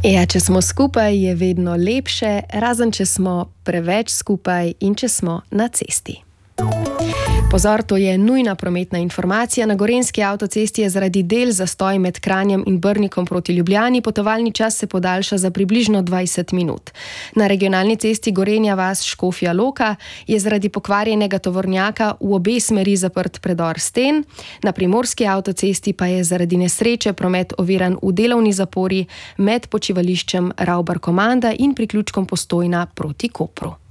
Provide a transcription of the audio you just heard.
Ja, če smo skupaj, je vedno lepše, razen če smo preveč skupaj in če smo na cesti. Pozor, to je nujna prometna informacija. Na Gorenjski avtocesti je zaradi del zastoj med Kranjem in Brnikom proti Ljubljani. Potovalni čas se podaljša za približno 20 minut. Na regionalni cesti Gorenja vas Škofja Loka je zaradi pokvarjenega tovornjaka v obe smeri zaprt predor Sten. Na Primorski avtocesti pa je zaradi nesreče promet oviran v delovni zapori med počivališčem Ravbar Komanda in priključkom Postojna proti Kopru.